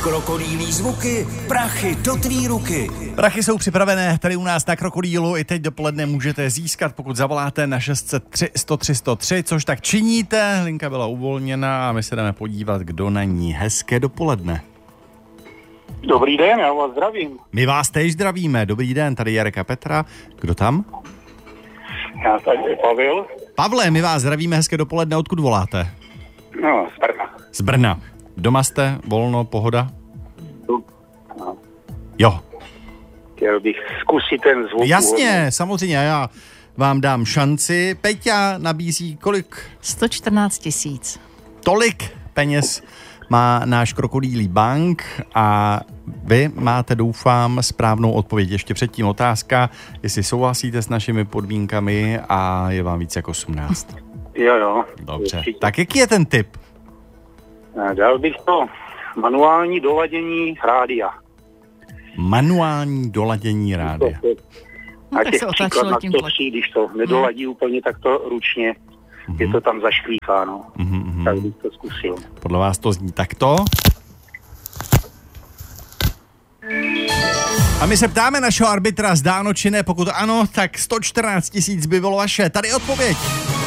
Krokodýlí zvuky, prachy do tvý ruky. Prachy jsou připravené tady u nás na Krokodýlu. I teď dopoledne můžete získat, pokud zavoláte na 603 103 103, což tak činíte. Linka byla uvolněna a my se jdeme podívat, kdo na ní. Hezké dopoledne. Dobrý den, já vás zdravím. My vás též zdravíme. Dobrý den, tady Jarek a Petra. Kdo tam? Já tady Pavel. Pavle, my vás zdravíme, hezké dopoledne. Odkud voláte? No, z Brna. Z Brna. Doma jste, volno, pohoda? No. Jo. Chtěl bych zkusit ten zvuk. Jasně, samozřejmě, já vám dám šanci. Peťa nabízí kolik? 114 000. Tolik peněz má náš Krokodýlí bank a vy máte, doufám, správnou odpověď. Ještě předtím otázka, jestli souhlasíte s našimi podmínkami a je vám víc jak 18. Jo. Dobře. Určitě. Tak jaký je ten tip? Dal bych to manuální doladění rádia. Manuální doladění rádia. No, A tak těch se příklad otáčelo na tím 103, když to nedoladí úplně, tak to ručně. Je to tam zašklíkáno. Tak bych to zkusil. Podle vás to zní takto? A my se ptáme našeho arbitra, zdáno či ne, pokud ano, tak 114 000 by bylo vaše. Tady odpověď.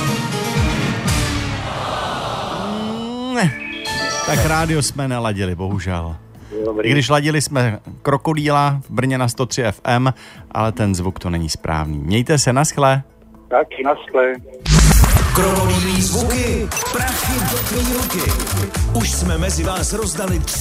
Ne. Tak rádio jsme neladili, bohužel. Dobrý. I když ladili jsme Krokodýla v Brně na 103 FM, ale ten zvuk to není správný. Mějte se, naschle. Taky naschle. Krokodýlí zvuky, prachy do tvý ruky. Už jsme mezi vás rozdali